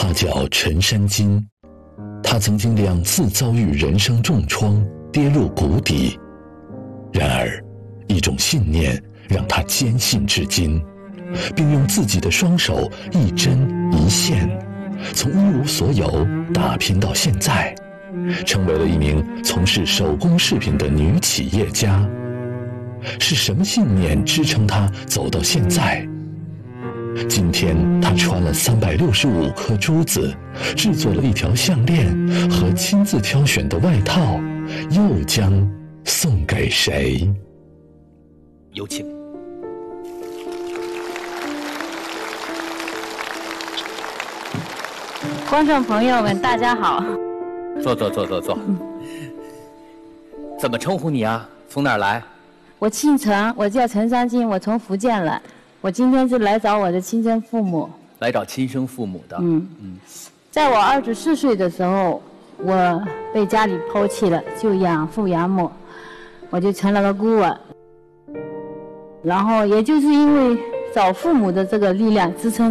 他叫陈山金，他曾经2次遭遇人生重创，跌入谷底。然而，一种信念让他坚信至今，并用自己的双手一针一线，从一无所有打拼到现在，成为了一名从事手工饰品的女企业家。是什么信念支撑她走到现在？今天她穿了365颗珠子，制作了一条项链和亲自挑选的外套，又将送给谁？ 有请。 观众朋友们，大家好。 坐。怎么称呼你啊？从哪儿来？ 我姓陈，我叫陈山金，我从福建来。我今天是来找我的亲生父母。 来找亲生父母的。 在我24岁的时候，我被家里抛弃了，就养父养母，我就成了个孤儿。然后也就是因为找父母的这个力量支撑